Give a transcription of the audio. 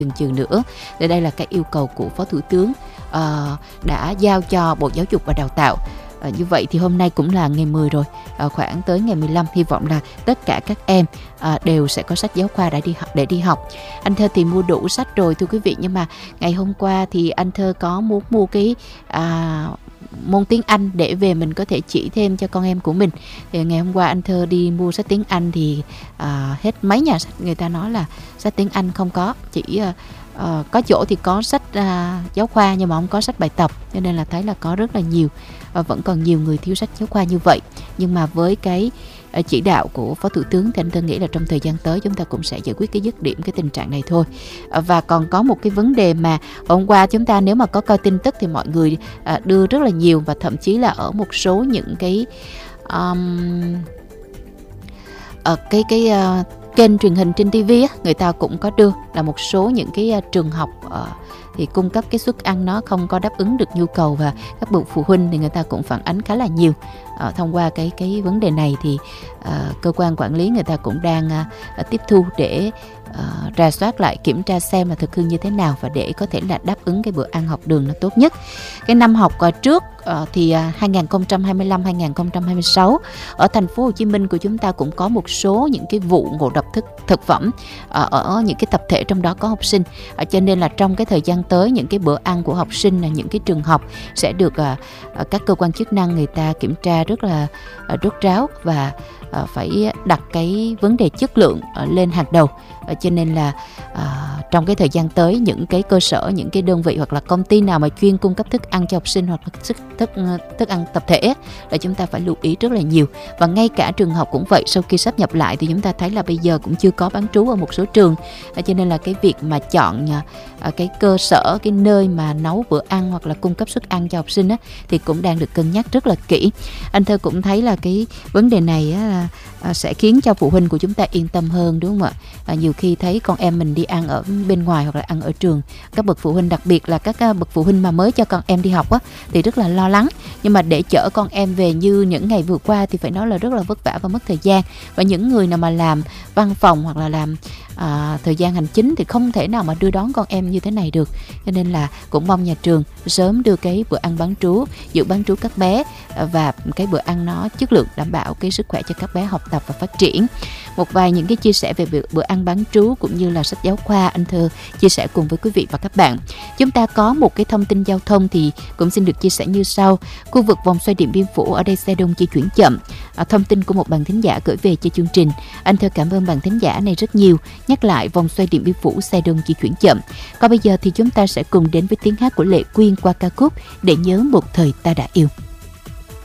chừng chừ nữa. Để đây là cái yêu cầu của Phó Thủ tướng đã giao cho Bộ Giáo dục và Đào tạo. Như vậy thì hôm nay cũng là ngày 10 rồi, khoảng tới ngày 15 hy vọng là tất cả các em đều sẽ có sách giáo khoa để đi học. Anh Thơ thì mua đủ sách rồi thưa quý vị, nhưng mà ngày hôm qua thì anh Thơ có muốn mua cái môn tiếng Anh để về mình có thể chỉ thêm cho con em của mình. Thì ngày hôm qua anh Thơ đi mua sách tiếng Anh thì hết mấy nhà sách người ta nói là sách tiếng Anh không có, chỉ có chỗ thì có sách giáo khoa nhưng mà không có sách bài tập, cho nên là thấy là có rất là nhiều, vẫn còn nhiều người thiếu sách giáo khoa như vậy. Nhưng mà với cái chỉ đạo của Phó Thủ tướng thì anh Thơ nghĩ là trong thời gian tới chúng ta cũng sẽ giải quyết cái dứt điểm cái tình trạng này thôi. Và còn có một cái vấn đề mà hôm qua chúng ta nếu mà có coi tin tức thì mọi người đưa rất là nhiều, và thậm chí là ở một số những cái kênh truyền hình trên TV á, người ta cũng có đưa là một số những cái trường học thì cung cấp cái suất ăn nó không có đáp ứng được nhu cầu, và các bậc phụ huynh thì người ta cũng phản ánh khá là nhiều. Thông qua cái vấn đề này thì cơ quan quản lý người ta cũng đang tiếp thu để rà soát lại, kiểm tra xem là thực hư như thế nào và để có thể là đáp ứng cái bữa ăn học đường nó tốt nhất. Cái năm học trước thì 2025-2026 ở thành phố Hồ Chí Minh của chúng ta cũng có một số những cái vụ ngộ độc thực phẩm ở những cái tập thể trong đó có học sinh. Cho nên là trong cái thời gian tới những cái bữa ăn của học sinh là những cái trường học sẽ được các cơ quan chức năng người ta kiểm tra rất là rốt ráo và phải đặt cái vấn đề chất lượng lên hàng đầu. Cho nên là trong cái thời gian tới những cái cơ sở, những cái đơn vị hoặc là công ty nào mà chuyên cung cấp thức ăn cho học sinh hoặc là thức ăn tập thể là chúng ta phải lưu ý rất là nhiều. Và ngay cả trường học cũng vậy, sau khi sáp nhập lại thì chúng ta thấy là bây giờ cũng chưa có bán trú ở một số trường. Cho nên là cái việc mà chọn cái cơ sở, cái nơi mà nấu bữa ăn hoặc là cung cấp suất ăn cho học sinh thì cũng đang được cân nhắc rất là kỹ. Anh Thơ cũng thấy là cái vấn đề này sẽ khiến cho phụ huynh của chúng ta yên tâm hơn, đúng không ạ? Nhiều khi thấy con em mình đi ăn ở bên ngoài hoặc là ăn ở trường, các bậc phụ huynh, đặc biệt là các bậc phụ huynh mà mới cho con em đi học thì rất là lo lắng. Nhưng mà để chở con em về như những ngày vừa qua thì phải nói là rất là vất vả và mất thời gian. Và những người nào mà làm văn phòng hoặc là làm thời gian hành chính thì không thể nào mà đưa đón con em như thế này được. Cho nên là cũng mong nhà trường sớm đưa cái bữa ăn bán trú, giữ bán trú các bé và cái bữa ăn nó chất lượng, đảm bảo cái sức khỏe cho các bé học tập và phát triển. Một vài những cái chia sẻ về bữa ăn bán trú cũng như là sách giáo khoa anh Thơ chia sẻ cùng với quý vị và các bạn. Chúng ta có một cái thông tin giao thông thì cũng xin được chia sẻ như sau. Khu vực vòng xoay Điện Biên Phủ ở đây xe đông di chuyển chậm. Thông tin của một bạn thính giả gửi về cho chương trình. Anh Thơ cảm ơn bạn thính giả này rất nhiều. Nhắc lại vòng xoay Điện Biên Phủ xe đông di chuyển chậm. Còn bây giờ thì chúng ta sẽ cùng đến với tiếng hát của Lệ Quyên qua ca khúc Để nhớ một thời ta đã yêu.